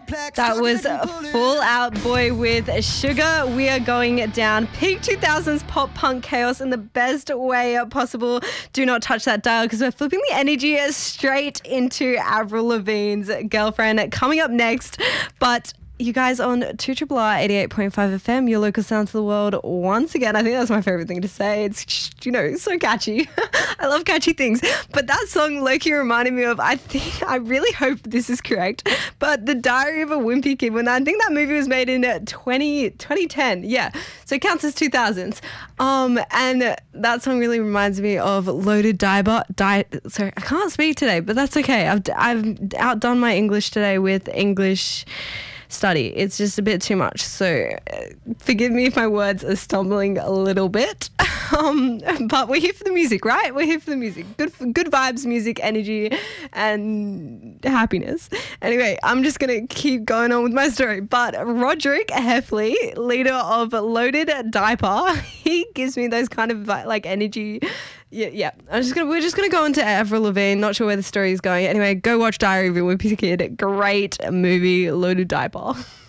That was Fall Out Boy with Sugar. We are going down peak 2000s pop punk chaos in the best way possible. Do not touch that dial because we're flipping the energy straight into Avril Lavigne's Girlfriend coming up next. But you guys on 2RR 88.5 FM, your local sound to the world once again. I think that's my favourite thing to say. It's just, so catchy. I love catchy things. But that song Loki reminded me of, I really hope this is correct, but The Diary of a Wimpy Kid. I think that movie was made in 2010. Yeah. So it counts as 2000s. And that song really reminds me of Loaded Diaper. Sorry, I can't speak today, but that's okay. I've outdone my English today with English study. It's just a bit too much, so forgive me if my words are stumbling a little bit. But we're here for the music, right? We're here for the music. Good vibes, music, energy, and happiness. Anyway, I'm just going to keep going on with my story. But Roderick Heffley, leader of Loaded Diaper, he gives me those kind of like energy. Yeah. We're just gonna go into Avril Lavigne. Not sure where the story is going. Anyway, go watch Diary of a Wimpy Kid. Great movie, Loaded Diaper.